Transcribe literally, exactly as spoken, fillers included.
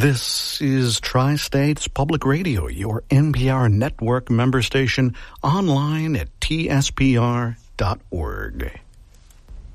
This is Tri-States Public Radio, your N P R network member station, online at T S P R dot org.